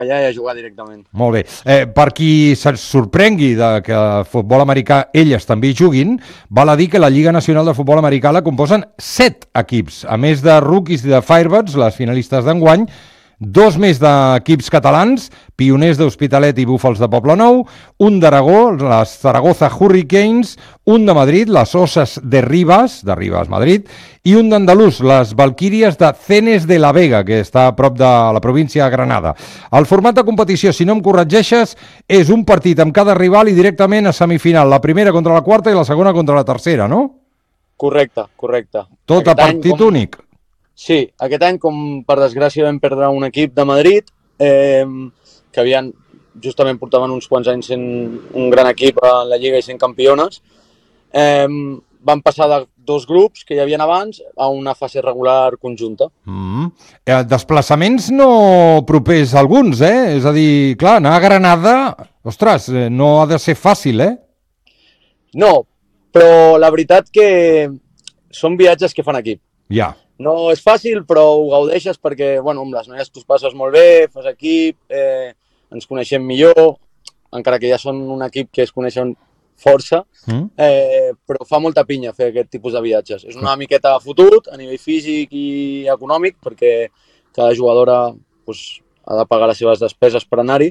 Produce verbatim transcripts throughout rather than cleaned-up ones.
allà i a jugar directament. Molt bé. Eh, per qui se'ns sorprengui de que el futbol americà elles també hi juguin, val a dir que la Lliga Nacional de Futbol Americà la composen set equips, a més de Rookies i de Firebirds, les finalistes d'enguany, dos més d'equips catalans, Pioners d'Hospitalet i Búfals de Poblenou, un d'Aragó, les Zaragoza Hurricanes, un de Madrid, les Osas de Rivas, de Rivas, Madrid, i un d'Andalús, les Valquíries de Cenes de la Vega, que està a prop de la província de Granada. El format de competició, si no em corregeixes, és un partit amb cada rival i directament a semifinal, la primera contra la quarta i la segona contra la tercera, no? Correcte, correcte. Tot a partit com... únic. Sí, aquest any, com per desgràcia vam perdre un equip de Madrid, eh, que havien, justament portaven uns quants anys sent un gran equip a la Lliga i sent campiones, eh, van passar de dos grups que hi havia abans a una fase regular conjunta. Mm. Eh, desplaçaments no propers alguns, eh? És a dir, clar, anar a Granada, ostres, no ha de ser fàcil, eh? No, però la veritat que són viatges que fan equip. Ja. No és fàcil, però ho gaudeixes perquè, bueno, amb les noies tu passes molt bé, fas equip, eh, ens coneixem millor, encara que ja són un equip que es coneixen força, mm. eh, però fa molta pinya fer aquest tipus de viatges. És una miqueta fotut a nivell físic i econòmic, perquè cada jugadora pues, ha de pagar les seves despeses per anar-hi,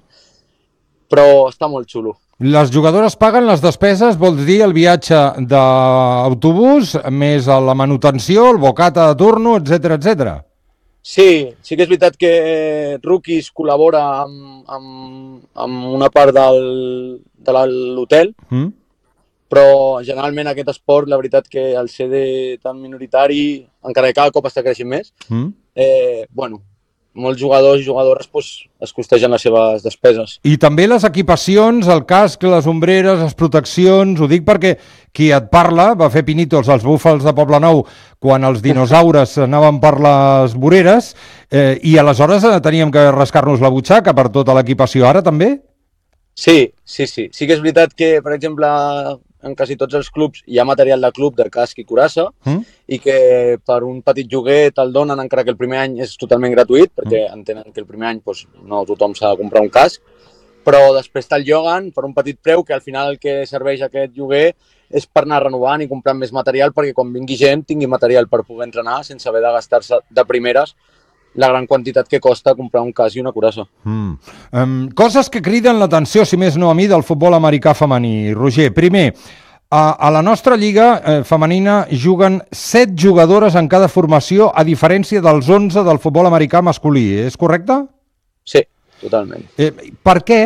però està molt xulo. Les jugadores paguen les despeses, vols dir el viatge d'autobús, més la manutenció, el bocata de turno, etcètera, etcètera. Sí, sí que és veritat que Rookies col·labora amb, amb, amb una part del, de l'hotel, mm. però generalment aquest esport, la veritat que al ser de tan minoritari, encara que cada cop està creixent més, mm. eh, bueno, molts jugadors i jugadores pues, es costegen les seves despeses. I també les equipacions, el casc, les ombreres, les proteccions, ho dic perquè qui et parla va fer pinitos als Búfals de Poblenou quan els dinosaures anaven per les voreres eh, i aleshores teníem que rascar-nos la butxaca per tota l'equipació. Ara també? Sí, sí, sí. Sí que és veritat que, per exemple, en quasi tots els clubs hi ha material de club, de casc i curassa, mm. i que per un petit lloguer te'l donen, encara que el primer any és totalment gratuït, perquè mm. entenen que el primer any pues, no tothom s'ha de comprar un casc, però després te'l lloguen per un petit preu, que al final el que serveix aquest lloguer és per anar renovant i comprant més material, perquè quan vingui gent tingui material per poder entrenar sense haver de gastar-se de primeres la gran quantitat que costa comprar un casc i una curassa. Mm. Um, coses que criden l'atenció, si més no a mi, del futbol americà femení. Roger, primer, a, a la nostra lliga eh, femenina juguen set jugadores en cada formació, a diferència dels onze del futbol americà masculí. És correcte? Sí, totalment. Eh, per què?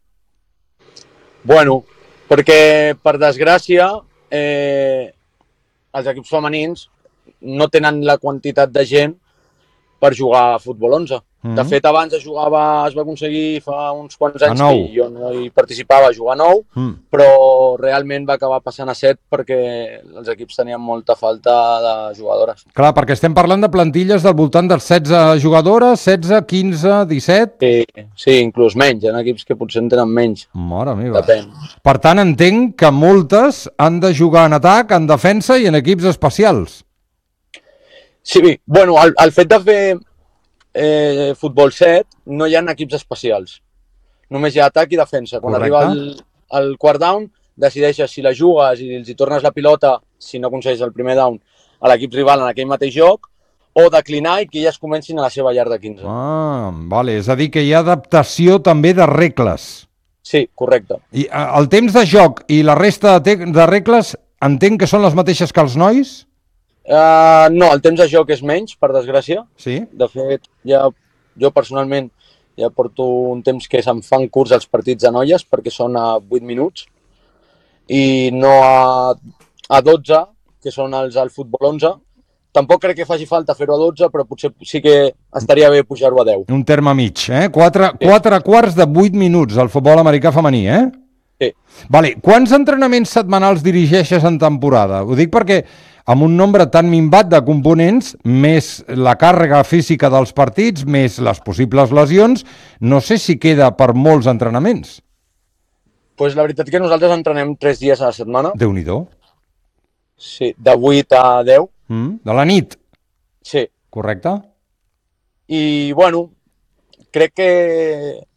Bueno, perquè, per desgràcia, eh, els equips femenins no tenen la quantitat de gent per jugar a futbol onze. Mm-hmm. De fet, abans es jugava, es va aconseguir fa uns quants anys que jo no hi participava a jugar a nou, mm. però realment va acabar passant a set perquè els equips tenien molta falta de jugadores. Clar, perquè estem parlant de plantilles del voltant de setze jugadores, setze, quinze, disset... Sí, sí, inclús menys, hi ha equips que potser en tenen menys. Mare meva. Depèn. Per tant, entenc que moltes han de jugar en atac, en defensa i en equips especials. Sí, bueno, el, el fet de fer eh, futbol set no hi ha equips especials. Només hi ha atac i defensa. Quan Correcte. Arriba el, el quart down, decideixes si la jugues i els hi tornes la pilota, si no aconsegueix el primer down, a l'equip rival en aquell mateix joc, o declinar i que elles comencin a la seva llar de quinze. Ah, vale. És a dir, que hi ha adaptació també de regles. Sí, correcte. I el temps de joc i la resta de, de regles entenc que són les mateixes que els nois? Uh, no, el temps de joc és menys, per desgràcia. Sí? De fet, ja, jo personalment ja porto un temps que se'm fan curts els partits de noies perquè són a vuit minuts i no a, a dotze, que són els al futbol onze. Tampoc crec que faci falta fer-ho a dotze, però potser sí que estaria bé pujar-ho a deu. Un terme mig, eh? Quatre, sí. quatre quarts de vuit minuts al futbol americà femení, eh? Sí. Vale. Quants entrenaments setmanals dirigeixes en temporada? Ho dic perquè amb un nombre tan minvat de components, més la càrrega física dels partits, més les possibles lesions, no sé si queda per molts entrenaments. Pues la veritat que nosaltres entrenem tres dies a la setmana. Déu-n'hi-do. Sí, de vuit a deu. Mm, de la nit. Sí. Correcte. I, bueno, crec que